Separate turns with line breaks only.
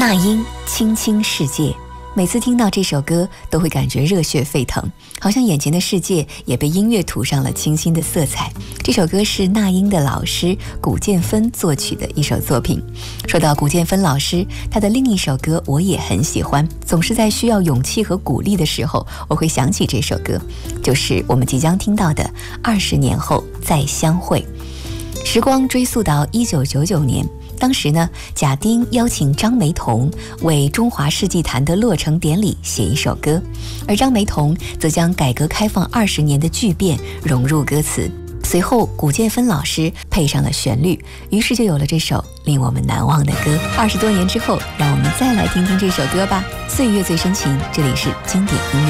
那英青青世界，每次听到这首歌都会感觉热血沸腾，好像眼前的世界也被音乐涂上了清新的色彩。这首歌是那英的老师古建芬作曲的一首作品。说到古建芬老师，他的另一首歌我也很喜欢，总是在需要勇气和鼓励的时候，我会想起这首歌，就是我们即将听到的20年后再相会。时光追溯到1999年，当时呢，贾丁邀请张梅彤为中华世纪坛的落成典礼写一首歌，而张梅彤则将改革开放20年的巨变融入歌词。随后古建芬老师配上了旋律，于是就有了这首令我们难忘的歌。20多年之后，让我们再来听听这首歌吧。岁月最深情，这里是经典音乐。